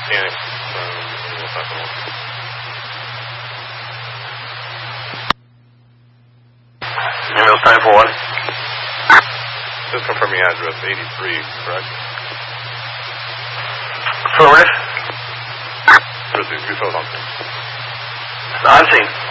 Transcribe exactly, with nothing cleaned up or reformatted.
Phoenix. Um, the second one. Email time for what? Just confirming address eighty-three, correct? Affirmative. Grizzly, you told on things. Unseen.